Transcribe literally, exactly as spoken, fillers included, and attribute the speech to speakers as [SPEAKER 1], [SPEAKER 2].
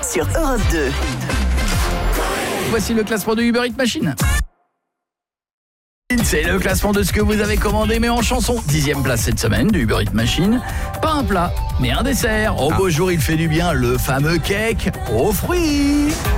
[SPEAKER 1] sur Europe deux.
[SPEAKER 2] Voici le classement de Uber Eats Machine. C'est le classement de ce que vous avez commandé, mais en chanson. Dixième place cette semaine de Uber Eats Machine. Pas un plat, mais un dessert. Au beau jour, il fait du bien, le fameux cake aux fruits.